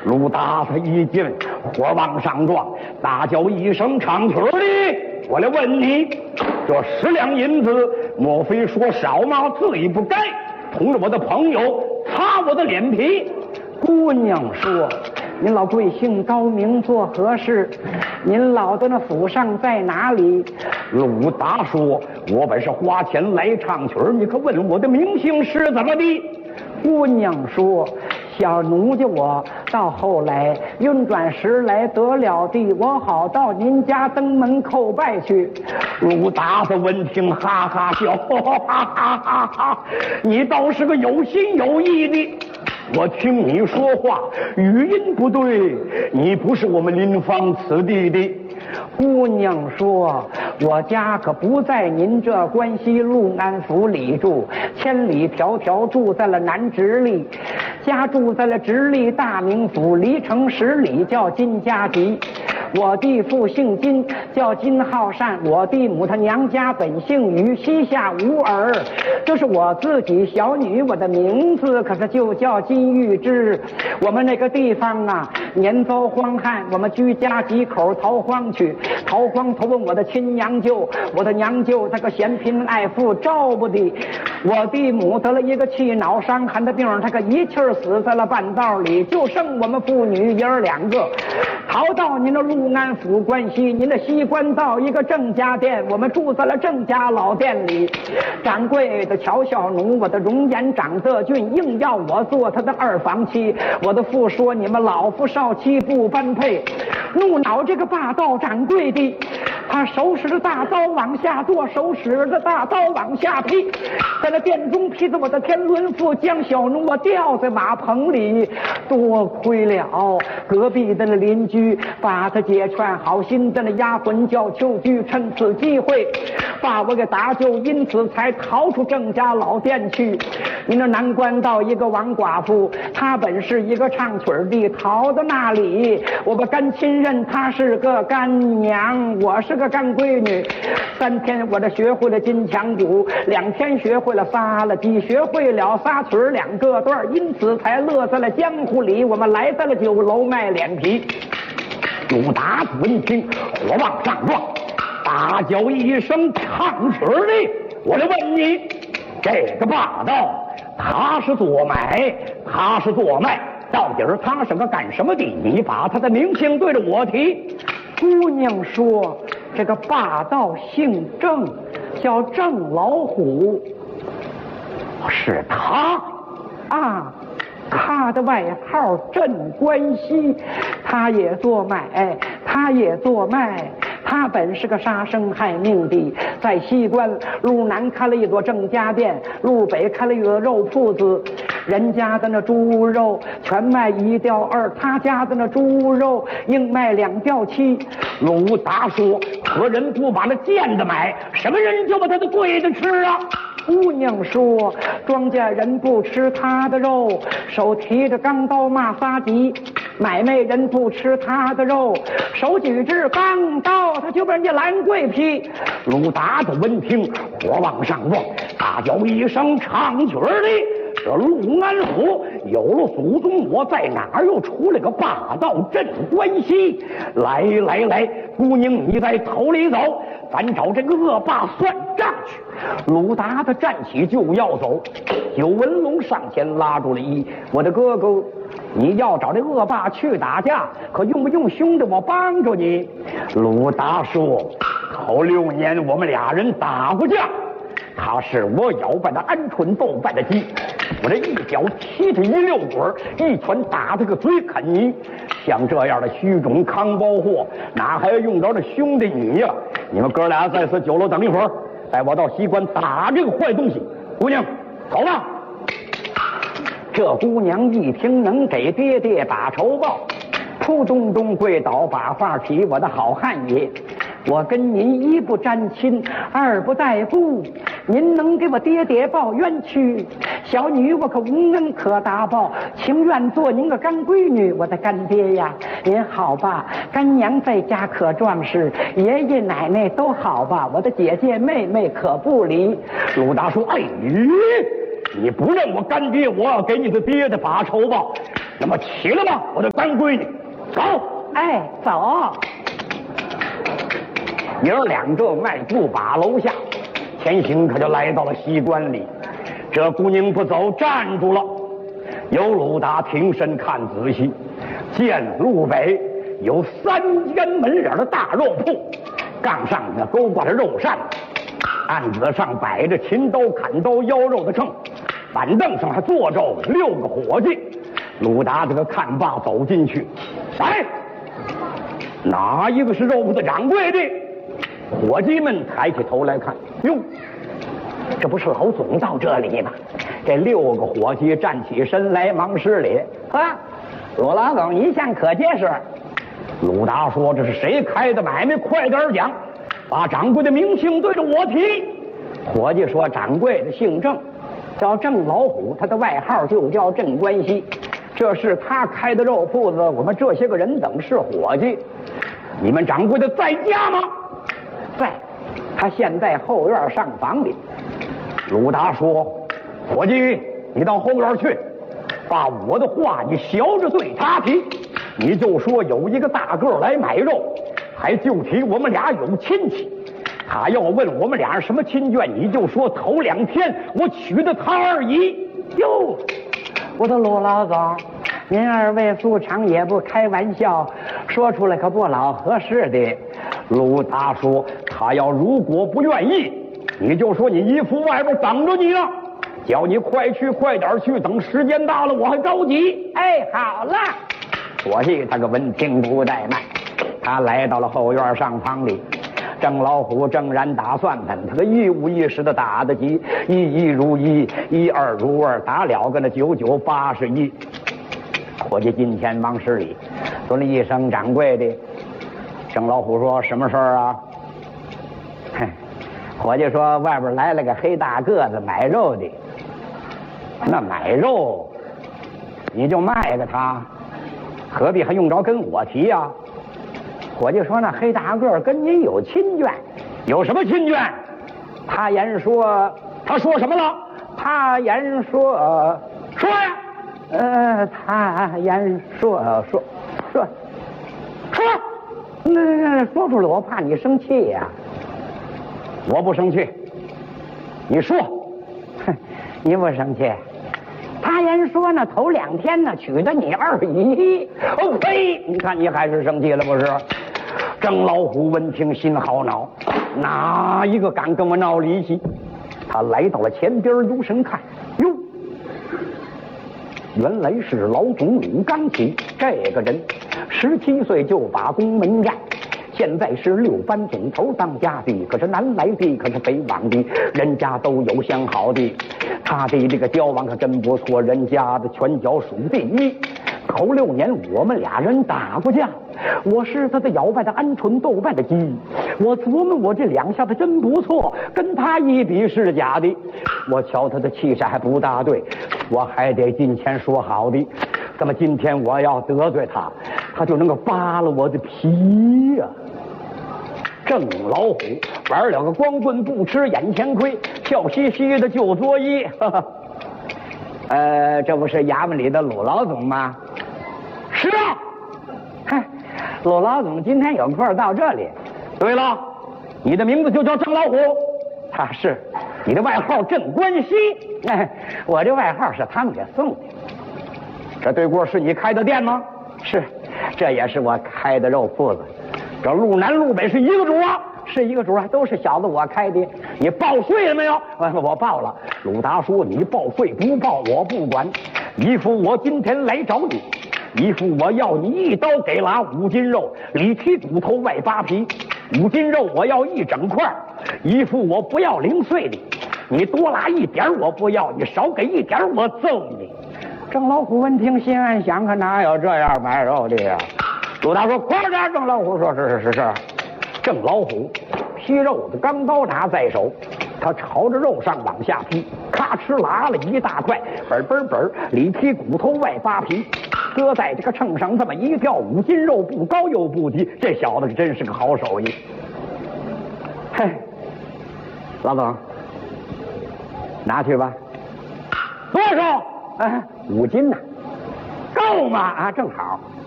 鲁达他一进，火往上撞，大叫一声唱曲的，我来问你，这10两银子，莫非说少吗？罪不该，同着我的朋友擦我的脸皮。 姑娘说：“您老贵姓高名做何事？您老的那府上在哪里？” 鲁达说：“我本是花钱来唱曲儿，你可问我的名姓是怎么的？” 姑娘说：“小奴家我到后来运转时来得了地，我好到您家登门叩拜去。” 鲁达子闻听哈哈笑，哈哈哈哈！你倒是个有心有意的。我听你说话语音不对，你不是我们临方此地的。 姑娘说：“我家可不在您这关西陆安府里住，千里迢迢住在了南直隶，家住在了直隶大名府，离城10里，叫金家集。我弟父姓金，叫金浩善；我弟母他娘家本姓于，膝下无儿。这是我自己小女，我的名字可是就叫金玉芝。我们那个地方啊，年遭荒旱，我们居家几口逃荒去，逃荒投问我的亲娘舅，我的娘舅他个嫌贫爱富，照不的。我弟母得了一个气脑伤寒的病，他可一气儿死在了半道里，就剩我们父女爷儿2个，逃到您的陆安府关西，您的西关道一个郑家店，我们住在了郑家老店里。掌柜的乔小奴，我的容颜长得俊，硬要我做他的2房妻。我的父说你们老夫少妻不般配，怒恼这个霸道掌柜的，他手使着大刀往下剁，手使着大刀往下劈，在那店中劈着我的天伦腹，将小奴我吊在马棚里。多亏了隔壁的那邻居把他解劝，好心的那丫鬟叫秋菊，趁此机会把我给搭救，因此才逃出郑家老店去。您那南关道一个王寡妇，她本是一个唱曲的，逃到那里，我把干亲认她是个干娘，我是个干闺女。3天我这学会了金枪鼓，2天学会了撒了鸡，学会了仨曲2个段，因此才乐在了江湖里，我们来在了酒楼卖脸皮。鲁达子闻听火往上撞，大叫一声唱曲的，我来问你，这个霸道他是做买，他是做卖，到底儿他是个干什么的？你把他的名姓对着我提。 姑娘说：“这个霸道姓郑，叫郑老虎。” 是他啊，他的外号镇关西，他也做买，他也做卖。他本是个杀生害命的，在西关路南开了一座郑家店，路北开了一个肉铺子，人家的那猪肉全卖1吊2，他家的那猪肉硬卖2吊7。 鲁达说：“何人不把那贱的买？什么人就把他的贵的吃啊？” 姑娘说：“庄稼人不吃他的肉，手提着钢刀骂撒急；买卖人不吃他的肉，手举着钢刀他就把人家兰桂劈。” 鲁达子闻听火往上撞，大叫一声唱曲的，这陆安府有了祖宗，我在哪儿又出来个霸道镇关西？来来来，姑娘你在头里走，咱找这个恶霸算账去。鲁达子站起就要走，九文龙上前拉住了我的哥哥，你要找这恶霸去打架，可用不用兄弟我帮着你？鲁达说：“头6年我们俩人打过架，他是我咬败的鹌鹑豆败的鸡，我这一脚踢他1溜滚，一拳打他个嘴啃泥。像这样的虚种康包货，哪还要用着这兄弟你呀？你们哥俩在此酒楼等一会儿，带我到西关打这个坏东西。姑娘，走吧。”这姑娘一听能给爹爹打仇报，扑通通跪倒，把话提：“我的好汉爷，我跟您1不沾亲，2不带故，您能给我爹爹报冤屈？小女我可无恩可答报，情愿做您个干闺女。我的干爹呀，您好吧？干娘在家可壮实，爷爷奶奶都好吧？我的姐姐妹妹可不离。”鲁达说：“哎， 你不认我干爹，我要给你的爹的把仇报。那么起来吧，我的干闺女，走。 哎，走。 爷儿俩这迈步把楼下，前行可就来到了西关里。这姑娘不走，站住了。有鲁达挺身看仔细，见路北有3间门脸的大肉铺，杠上呢勾挂着肉扇，案子上摆着秦刀、砍刀、腰肉的秤，板凳上还坐着6个伙计。鲁达这个看罢走进去，哎，哪一个是肉铺的掌柜的？伙计们抬起头来看，哟，这不是老总到这里吗？这6个伙计站起身来，忙施礼。 啊，鲁老总一向可结实。 鲁达说：“这是谁开的买卖？快点讲，把掌柜的名姓对着我提。” 伙计说：“掌柜的姓郑，叫郑老虎，他的外号就叫郑关西。这是他开的肉铺子，我们这些个人等是伙计。 你们掌柜的在家吗？” 在，他现在后院上房里。 鲁达说：“伙计，你到后院去，把我的话你学着对他提。你就说有一个大个来买肉，还就提我们俩有亲戚。他要问我们俩什么亲眷，你就说头2天我娶的他而已。” 哟，我的鲁老总，您2位素常也不开玩笑，说出来可不老合适的。 鲁达说：“他要如果不愿意，你就说你姨父外边等着你呢，叫你快去快点去，等时间到了我还着急。” 哎，好了。 伙计他个闻听不怠慢，他来到了后院上房里。郑老虎正然打算盘，他个一五一十的打得急，1如1，1如2，打了个那99、81。伙计今天忙施礼，说了一声掌柜的。郑老虎说：“什么事儿啊？” 伙计说：“外边来了个黑大个子买肉的。” 那买肉你就卖给他，何必还用着跟我提呀？ 伙计说：“那黑大个跟您有亲眷。” 有什么亲眷？ 他言说。 他说什么了？ 他言说。 说呀。 他言说。那说出来我怕你生气呀。 我不生气，你说。 你不生气？他言说呢，头2天呢娶的你二姨。 哦呸！你看你还是生气了不是？郑老虎闻听心好恼，哪一个敢跟我闹离奇？他来到了前边，留神看，哟，原来是老总鲁刚起。这个人17岁就把宫门战，现在是6班总头当家的，可是南来的，可是北往的，人家都有相好的。他的这个交往可真不错，人家的拳脚数第1。头6年我们俩人打过架，我是他的咬败的鹌鹑豆败的鸡。我琢磨我这2下子真不错，跟他一比是假的。我瞧他的气势还不大对，我还得进前说好的。那么今天我要得罪他，他就能够扒了我的皮呀。郑老虎玩了个光棍不吃眼前亏，笑嘻嘻的就作揖。 这不是衙门里的鲁老总吗？ 是啊。 鲁老总今天有空到这里。 对了，你的名字就叫郑老虎。 他是。 你的外号郑关西。 我这外号是他们给送的。 这对过是你开的店吗？ 是，这也是我开的肉铺子。 这路南路北是一个主啊？ 是一个主啊，都是小子我开的。 你报税了没有？ 我报了。 鲁达说：“你报税不报我不管。姨父我今天来找你，姨父我要你一刀给拉5斤肉，里剔骨头外扒皮。5斤肉我要1整块，姨父我不要零碎的，你多拉1点我不要，你少给1点我揍你。” 郑老虎闻听心暗想，可哪有这样买肉的呀？ 鲁达说：“快点！”郑老虎说：“是。”郑老虎劈肉的钢刀拿在手，他朝着肉上往下劈，咔哧拉了一大块，本里剔骨头外扒皮，搁在这个秤上这么一吊，5斤肉不高又不低，这小子真是个好手艺。老总，拿去吧。 多少？ 5斤呐， 够吗？ 啊，正好。